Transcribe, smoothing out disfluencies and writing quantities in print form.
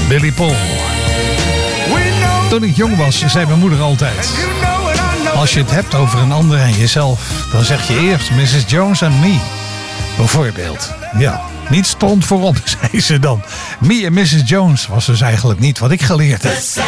Billy Paul. Toen ik jong was, zei mijn moeder altijd: als je het hebt over een ander en jezelf, dan zeg je eerst Mrs. Jones and me. Bijvoorbeeld. Ja, niet stond voorop, zei ze dan. Me en Mrs. Jones was dus eigenlijk niet wat ik geleerd heb.